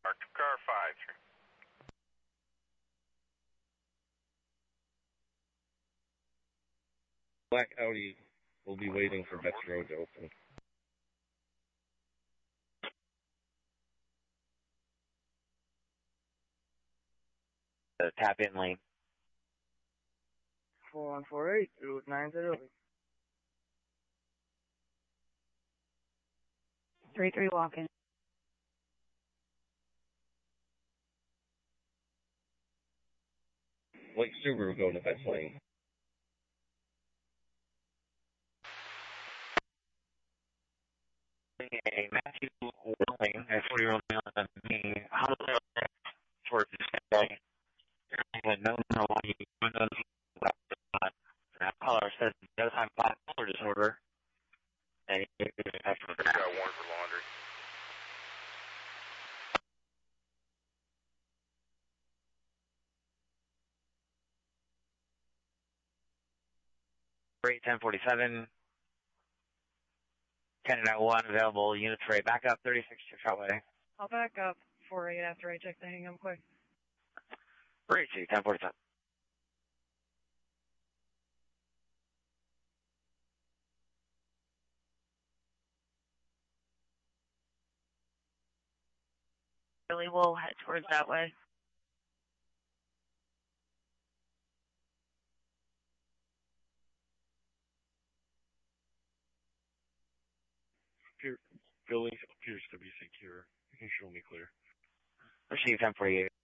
Car 5. Black Audi will be waiting for Betts Road to open. Tap in lane. 4148, Route 908. 33 walk-in. Lake Subaru go to Betts Lane. A Matthew Willing, a 40-year-old male on me, homicide towards the sky. No marijuana windows left. That caller says he does have bipolar disorder. And he Got warrant for laundry. Rate 1047. 10-1 available units for a backup 36 to Troutway. I'll back up 48 after I check the hang-up quick. Rate 2, 1047. Really, we'll head towards that way. Building appears to be secure. You can show me clear. Receive 1048.